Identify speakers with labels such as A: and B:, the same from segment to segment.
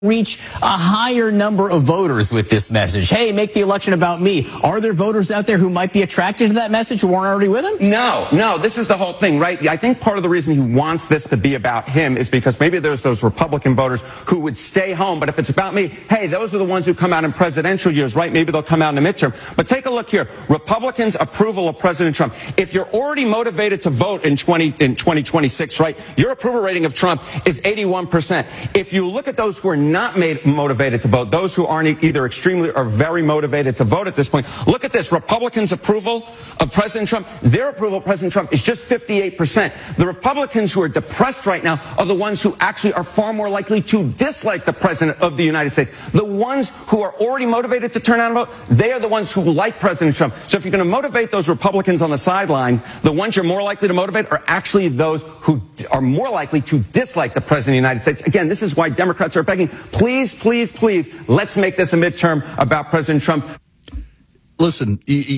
A: reach a higher number of voters with this message? Hey, make the election about me. Are there voters out there who might be attracted to that message who weren't already with him?
B: No, this is the whole thing, right? I think part of the reason he wants this to be about him is because maybe there's those Republican voters who would stay home, but if it's about me, hey, those are the ones who come out in presidential years, right? Maybe they'll come out in the midterm. But take a look here. Republicans' approval of President Trump. If you're already motivated to vote in 2026, right, your approval rating of Trump is 81%. If you look at those who are not motivated to vote, those who aren't either extremely or very motivated to vote at this point, look at this. Republicans' approval of President Trump, their approval of President Trump is just 58%. The Republicans who are depressed right now are the ones who actually are far more likely to dislike the President of the United States. The ones who are already motivated to turn out and vote, they are the ones who like President Trump. So if you're going to motivate those Republicans on the sideline, the ones you're more likely to motivate are actually those who are more likely to dislike the President of the United States. Again, this is why Democrats are begging, please, let's make this a midterm about President Trump.
C: Listen,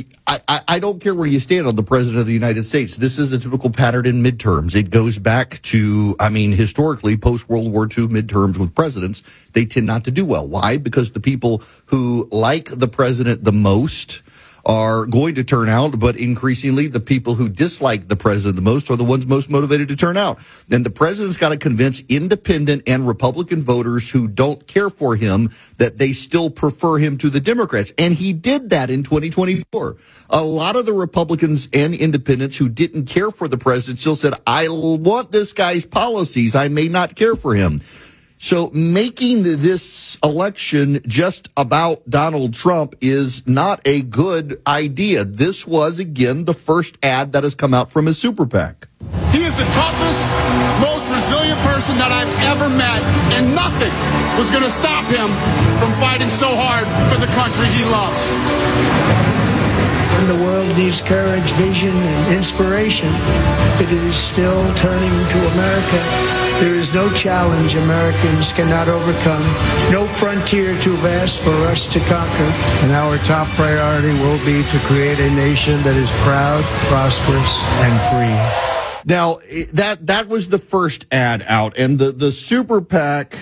C: I don't care where you stand on the President of the United States. This is a typical pattern in midterms. It goes back to, historically, post-World War II midterms with presidents, they tend not to do well. Why? Because the people who like the president the most are going to turn out, but increasingly the people who dislike the president the most are the ones most motivated to turn out. And the president's got to convince independent and Republican voters who don't care for him that they still prefer him to the Democrats. And he did that in 2024. A lot of the Republicans and independents who didn't care for the president still said, I want this guy's policies. I may not care for him. So making this election just about Donald Trump is not a good idea. This was, again, the first ad that has come out from his super PAC.
D: He is the toughest, most resilient person that I've ever met, and nothing was going to stop him from fighting so hard for the country he loves.
E: When the world needs courage, vision, and inspiration, it is still turning to America. There is no challenge Americans cannot overcome, no frontier too vast for us to conquer. And our top priority will be to create a nation that is proud, prosperous, and free.
C: Now, that was the first ad out, and the super PAC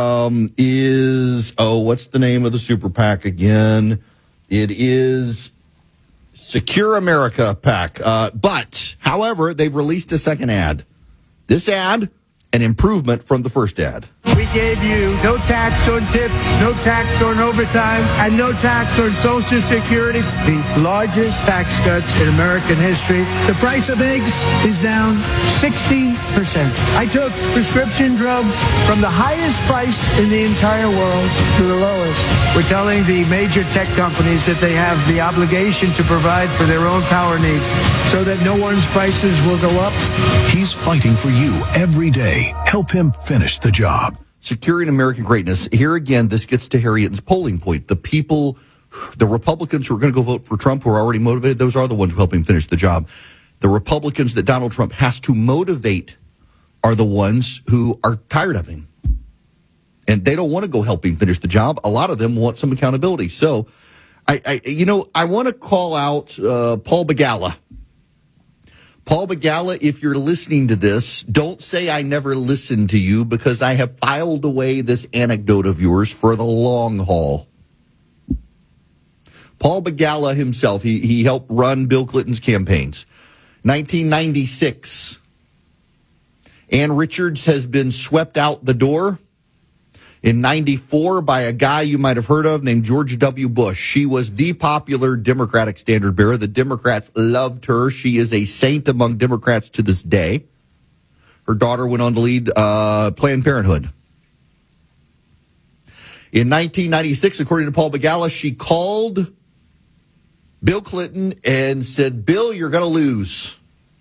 C: is, what's the name of the super PAC again? It is Secure America PAC. But, however, they've released a second ad. This ad, an improvement from the first ad.
E: We gave you no tax on tips, no tax on overtime, and no tax on Social Security. The largest tax cuts in American history. The price of eggs is down 60%. I took prescription drugs from the highest price in the entire world to the lowest. We're telling the major tech companies that they have the obligation to provide for their own power needs so that no one's prices will go up.
F: He's fighting for you every day. Help him finish the job.
C: Securing American greatness. Here again, this gets to Harry Hitton's polling point. The people, the Republicans who are going to go vote for Trump, who are already motivated, those are the ones who help him finish the job. The Republicans that Donald Trump has to motivate are the ones who are tired of him. And they don't want to go help him finish the job. A lot of them want some accountability. So, I want to call out Paul Begala. Paul Begala, if you're listening to this, don't say I never listened to you, because I have filed away this anecdote of yours for the long haul. Paul Begala himself, he helped run Bill Clinton's campaigns. 1996, Ann Richards has been swept out the door. In 94, by a guy you might have heard of named George W. Bush. She was the popular Democratic standard bearer. The Democrats loved her. She is a saint among Democrats to this day. Her daughter went on to lead Planned Parenthood. In 1996, according to Paul Begala, she called Bill Clinton and said, Bill, you're going to lose.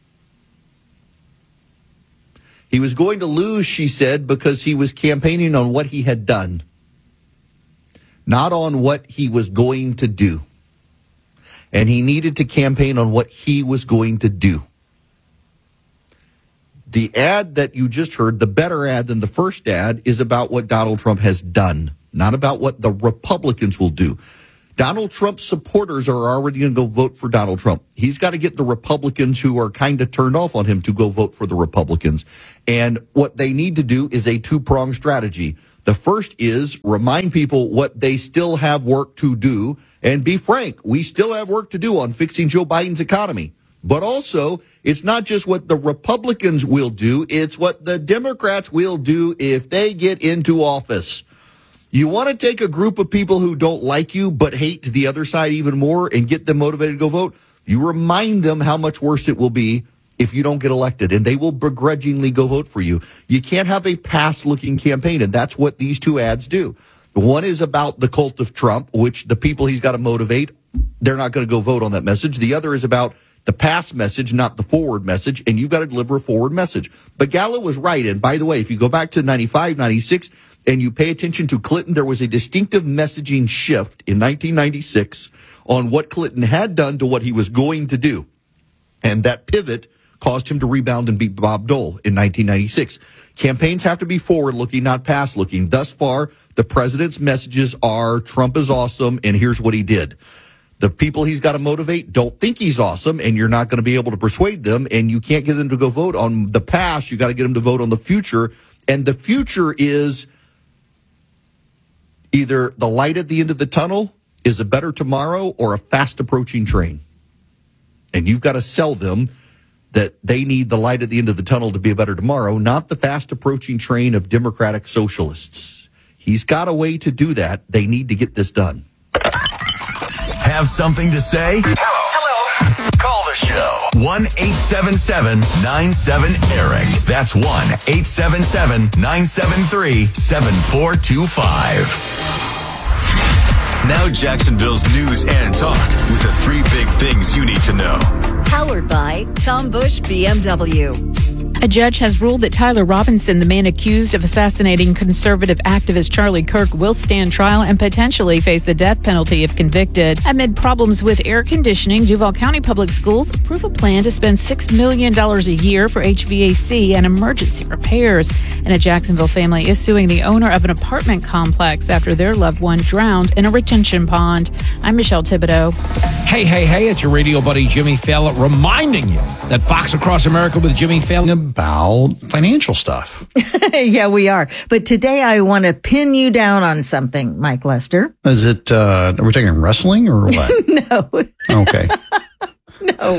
C: He was going to lose, she said, because he was campaigning on what he had done, not on what he was going to do. And he needed to campaign on what he was going to do. The ad that you just heard, the better ad than the first ad, is about what Donald Trump has done, not about what the Republicans will do. Donald Trump's supporters are already going to go vote for Donald Trump. He's got to get the Republicans who are kind of turned off on him to go vote for the Republicans. And what they need to do is a two-pronged strategy. The first is remind people what they still have work to do, and be frank, we still have work to do on fixing Joe Biden's economy. But also, it's not just what the Republicans will do, it's what the Democrats will do if they get into office. You want to take a group of people who don't like you but hate the other side even more and get them motivated to go vote? You remind them how much worse it will be if you don't get elected, and they will begrudgingly go vote for you. You can't have a past-looking campaign, and that's what these two ads do. One is about the cult of Trump, which the people he's got to motivate, they're not going to go vote on that message. The other is about the past message, not the forward message, and you've got to deliver a forward message. But Gallo was right, and by the way, if you go back to 95, 96, and you pay attention to Clinton, there was a distinctive messaging shift in 1996 on what Clinton had done to what he was going to do. And that pivot caused him to rebound and beat Bob Dole in 1996. Campaigns have to be forward-looking, not past-looking. Thus far, the president's messages are Trump is awesome, and here's what he did. The people he's got to motivate don't think he's awesome, and you're not going to be able to persuade them, and you can't get them to go vote on the past. You got to get them to vote on the future, and the future is either the light at the end of the tunnel is a better tomorrow or a fast-approaching train. And you've got to sell them that they need the light at the end of the tunnel to be a better tomorrow, not the fast-approaching train of Democratic socialists. He's got a way to do that. They need to get this done.
F: Have something to say? Hello. Call the show. 1-877-97-ERIC. That's 1-877-973-7425. Now Jacksonville's news and talk with the 3 big things you need to know.
G: Powered by Tom Bush BMW.
H: A judge has ruled that Tyler Robinson, the man accused of assassinating conservative activist Charlie Kirk, will stand trial and potentially face the death penalty if convicted. Amid problems with air conditioning, Duval County Public Schools approve a plan to spend $6 million a year for HVAC and emergency repairs. And a Jacksonville family is suing the owner of an apartment complex after their loved one drowned in a retention pond. I'm Michelle Thibodeau.
I: Hey, it's your radio buddy Jimmy Fallon reminding you that Fox Across America with Jimmy Fallon about financial stuff.
J: Yeah, we are. But today I want to pin you down on something, Mike Lester.
I: Is it, are we taking wrestling or what?
J: No.
I: Okay.
J: No.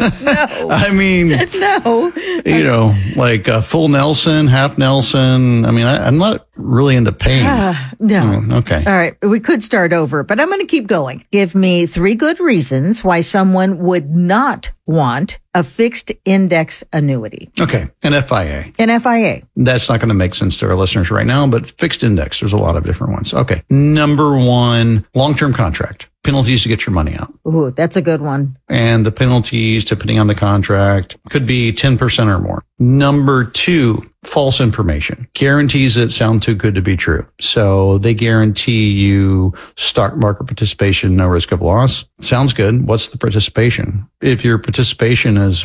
I: I mean,
J: no.
I: You know, like full Nelson, half Nelson. I mean, I'm not really into pain.
J: No.
I: Okay.
J: All right. We could start over, but I'm going to keep going. Give me 3 good reasons why someone would not want a fixed index annuity.
I: Okay. An FIA.
J: An FIA.
I: That's not going to make sense to our listeners right now, but fixed index, there's a lot of different ones. Okay. Number 1, long-term contract. Penalties to get your money out.
J: Ooh, that's a good one.
I: And the penalties, depending on the contract, could be 10% or more. Number 2, false information. Guarantees that sound too good to be true. So they guarantee you stock market participation, no risk of loss. Sounds good. What's the participation? If your participation is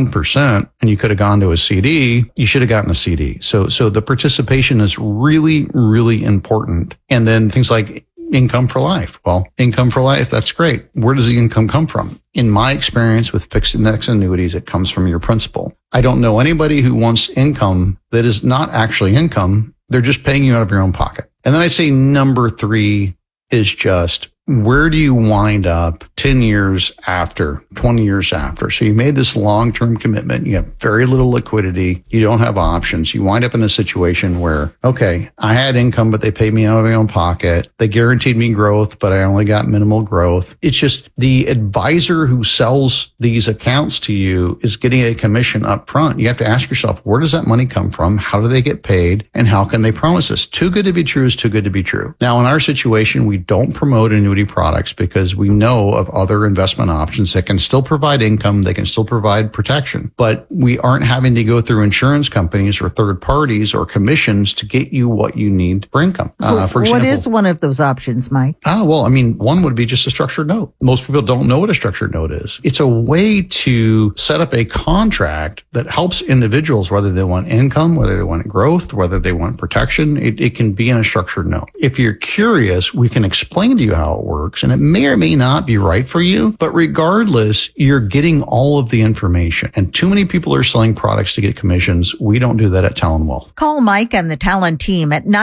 I: 1% and you could have gone to a CD, you should have gotten a CD. So the participation is really, really important. And then things like income for life. Well, income for life, that's great. Where does the income come from? In my experience with fixed index annuities, it comes from your principal. I don't know anybody who wants income that is not actually income. They're just paying you out of your own pocket. And then I'd say number 3 is just, where do you wind up 10 years after, 20 years after? So you made this long-term commitment. You have very little liquidity. You don't have options. You wind up in a situation where, okay, I had income, but they paid me out of my own pocket. They guaranteed me growth, but I only got minimal growth. It's just the advisor who sells these accounts to you is getting a commission up front. You have to ask yourself, where does that money come from? How do they get paid? And how can they promise this? Too good to be true is too good to be true. Now, in our situation, we don't promote annuity products because we know of other investment options that can still provide income, they can still provide protection, but we aren't having to go through insurance companies or third parties or commissions to get you what you need for income.
J: So
I: for example,
J: what is one of those options, Mike?
I: Well, I mean, one would be just a structured note. Most people don't know what a structured note is. It's a way to set up a contract that helps individuals, whether they want income, whether they want growth, whether they want protection. It can be in a structured note. If you're curious, we can explain to you how it it works, and it may or may not be right for you, but regardless, you're getting all of the information. And too many people are selling products to get commissions. We don't do that at Talon Wealth.
J: Call Mike and the Talon team at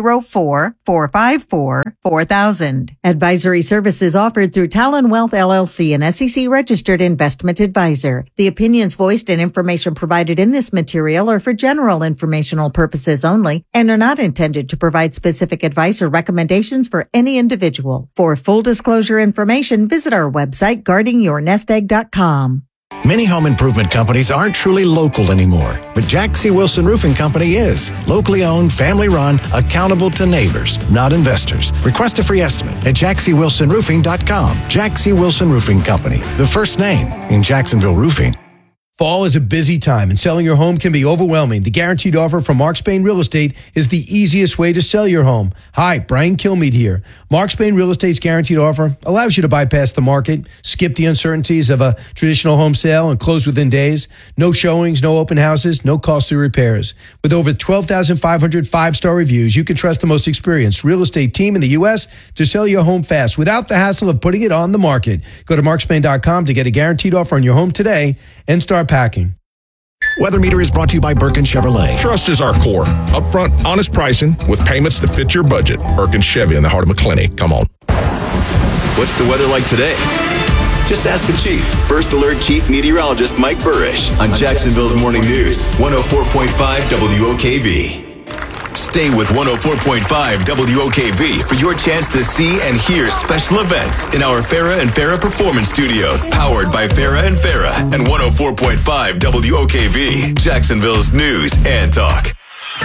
J: 904-454-4000. Advisory services offered through Talon Wealth LLC, an SEC registered investment advisor. The opinions voiced and information provided in this material are for general informational purposes only and are not intended to provide specific advice or recommendations for any individual. For full disclosure information, visit our website, guardingyournestegg.com.
K: Many home improvement companies aren't truly local anymore, but Jack C. Wilson Roofing Company is. Locally owned, family run, accountable to neighbors, not investors. Request a free estimate at jackcwilsonroofing.com. Jack C. Wilson Roofing Company, the first name in Jacksonville roofing.
L: Fall is a busy time, and selling your home can be overwhelming. The Guaranteed Offer from Mark Spain Real Estate is the easiest way to sell your home. Hi, Brian Kilmeade here. Mark Spain Real Estate's Guaranteed Offer allows you to bypass the market, skip the uncertainties of a traditional home sale, and close within days. No showings, no open houses, no costly repairs. With over 12,500 five-star reviews, you can trust the most experienced real estate team in the U.S. to sell your home fast without the hassle of putting it on the market. Go to markspain.com to get a guaranteed offer on your home today and start packing.
K: Weather Meter is brought to you by Birkin Chevrolet.
M: Trust is our core. Upfront, honest pricing with payments that fit your budget. Birkin Chevy in the heart of McClenny. Come on.
F: What's the weather like today? Just ask the Chief. First Alert Chief Meteorologist Mike Burrish on Jacksonville's Morning News, 104.5 WOKV. Stay with 104.5 WOKV for your chance to see and hear special events in our Farrah and Farrah Performance Studio, powered by Farrah and Farrah and 104.5 WOKV, Jacksonville's News and Talk.